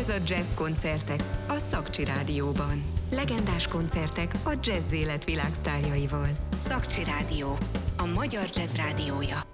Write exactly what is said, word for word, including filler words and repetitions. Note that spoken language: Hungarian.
Ez a Jazz Koncertek a Szakcsi Rádióban. Legendás koncertek a jazz élet világsztárjaival. Szakcsi Rádió, a magyar jazz rádiója.